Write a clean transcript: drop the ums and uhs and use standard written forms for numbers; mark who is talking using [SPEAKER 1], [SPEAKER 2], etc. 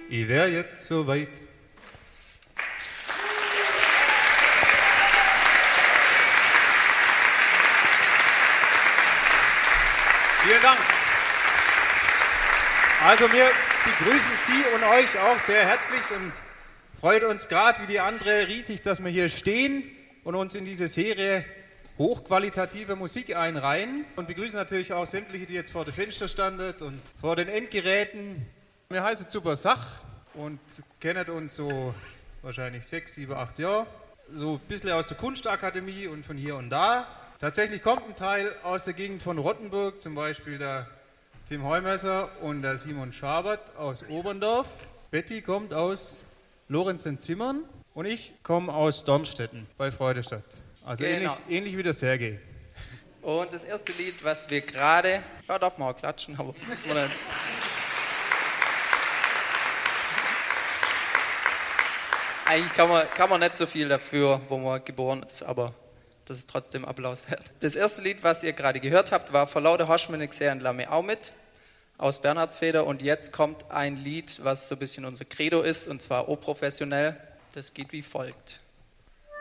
[SPEAKER 1] ich wär jetzt so weit. Vielen Dank. Also wir begrüßen Sie und euch auch sehr herzlich und freut uns gerade wie die andere riesig, dass wir hier stehen und uns in diese Serie hochqualitative Musik einreihen und begrüßen natürlich auch sämtliche, die jetzt vor dem Fenster standen und vor den Endgeräten. Wir heißen Super Sach und kennen uns so wahrscheinlich 6, 7, 8 Jahre. So ein bisschen aus der Kunstakademie und von hier und da. Tatsächlich kommt ein Teil aus der Gegend von Rottenburg, zum Beispiel der Tim Heumesser und der Simon Schabert aus Oberndorf. Betty kommt aus Lorenzen-Zimmern und ich komme aus Dornstetten bei Freudestadt. Also genau. ähnlich wie der Sergei.
[SPEAKER 2] Und das erste Lied, was wir gerade... Ja, darf man auch klatschen, aber muss man nicht. Eigentlich kann man nicht so viel dafür, wo man geboren ist, aber das ist trotzdem Applaus wert. Das erste Lied, was ihr gerade gehört habt, war «Vor lauter hast mir nicht und lass mich auch mit» aus Bernhardsfeder. Und jetzt kommt ein Lied, was so ein bisschen unser Credo ist, und zwar O professionell. Das geht wie folgt.